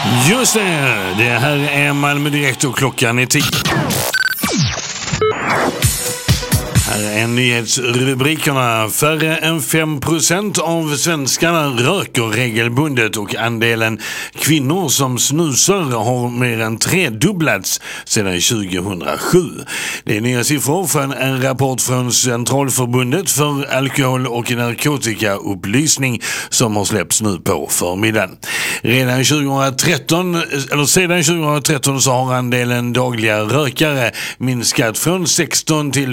Just det här är Malmö Direkt och klockan är 10. Här är nyhetsrubrikerna. Färre än 5% av svenskarna röker regelbundet och andelen kvinnor som snusar har mer än tredubblats sedan 2007. Det är nya siffror från en rapport från Centralförbundet för alkohol- och narkotikaupplysning som har släppts nu på förmiddagen. Sedan 2013 så har andelen dagliga rökare minskat från 16 till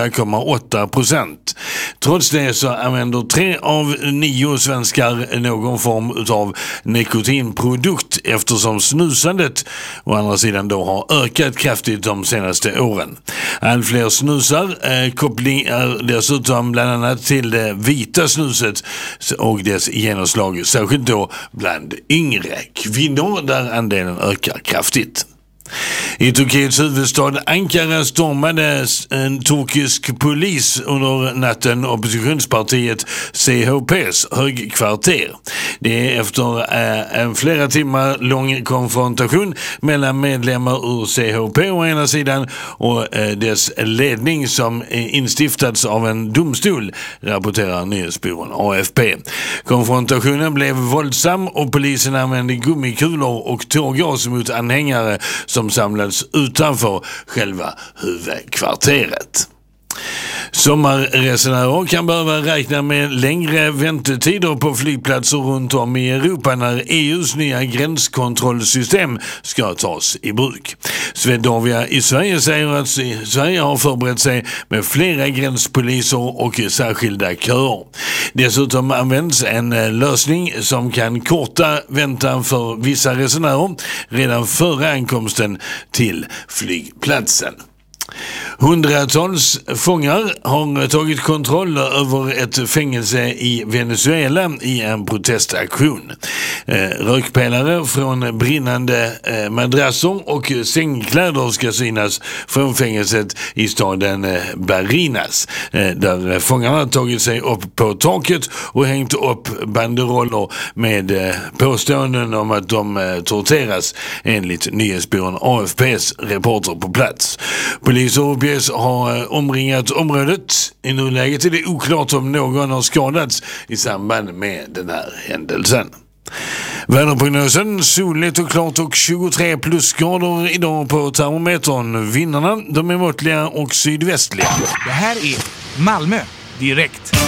4,8%. Trots det så använder 3 av 9 svenskar någon form av nikotinprodukt, eftersom snusandet å andra sidan då har ökat kraftigt de senaste åren. Allt fler snusar, koppling är dessutom bland annat till det vita snuset och dess genomslag, särskilt då bland yngre kvinnor där andelen ökar kraftigt. I Turkiets huvudstad Ankara stormade en turkisk polis under natten oppositionspartiet CHP:s högkvarter. Det är efter en flera timmar lång konfrontation mellan medlemmar ur CHP å ena sidan och dess ledning som instiftats av en domstol, rapporterar nyhetsbyrån AFP. Konfrontationen blev våldsam och polisen använde gummikulor och tårgas mot anhängare som samlats utanför själva huvudkvarteret. Sommarresenärer kan behöva räkna med längre väntetider på flygplatser runt om i Europa när EUs nya gränskontrollsystem ska tas i bruk. Swedavia i Sverige säger att Sverige har förberett sig med flera gränspoliser och särskilda köer. Dessutom används en lösning som kan korta väntan för vissa resenärer redan före ankomsten till flygplatsen. Hundratals fångar har tagit kontroll över ett fängelse i Venezuela i en protestaktion. Rökpelare från brinnande madrasser och sängkläder ska synas från fängelset i staden Barinas, där fångarna tagit sig upp på taket och hängt upp banderoller med påståenden om att de torteras, enligt nyhetsbyrån AFP:s reporter på plats. Poliser uppges ha omringat området. I nuläget är det oklart om någon har skadats i samband med den här händelsen. Väderprognosen: soligt och klart och 23 plusgrader idag på termometern. Vindarna, de är måttliga och sydvästliga. Det här är Malmö Direkt.